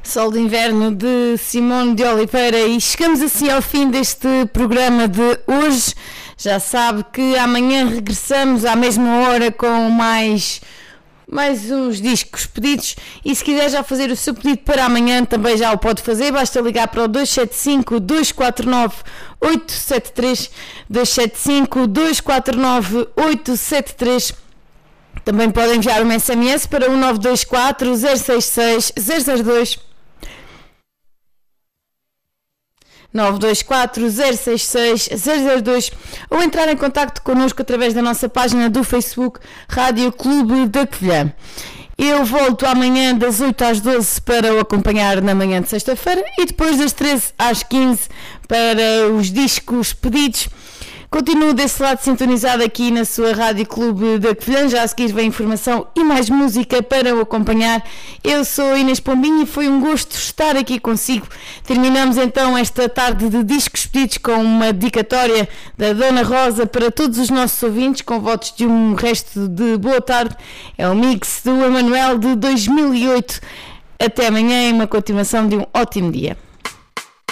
Sol de Inverno de Simone de Oliveira, e chegamos assim ao fim deste programa de hoje. Já sabe que amanhã regressamos à mesma hora com mais uns discos pedidos, e se quiser já fazer o seu pedido para amanhã também já o pode fazer, basta ligar para o 275 249 873, 275 249 873. Também podem enviar um SMS para o 924 066 002, 924 066 002, ou entrar em contacto connosco através da nossa página do Facebook Rádio Clube da Covilhã. Eu volto amanhã das 8 às 12 para o acompanhar na manhã de sexta-feira, e depois das 13 às 15 para os discos pedidos. Continuo desse lado sintonizado aqui na sua Rádio Clube da Covilhã. Já a seguir vem informação e mais música para o acompanhar. Eu sou Inês Pombinho e foi um gosto estar aqui consigo. Terminamos então esta tarde de discos pedidos com uma dedicatória da Dona Rosa para todos os nossos ouvintes, com votos de um resto de boa tarde. É o mix do Emanuel de 2008. Até amanhã e uma continuação de um ótimo dia.